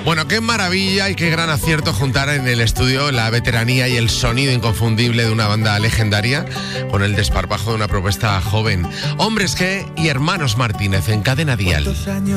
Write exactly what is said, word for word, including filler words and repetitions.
Bueno, qué maravilla y qué gran acierto juntar en el estudio la veteranía y el sonido inconfundible de una banda legendaria con el desparpajo de una propuesta joven. Hombres G y Hermanos Martínez en Cadena Dial.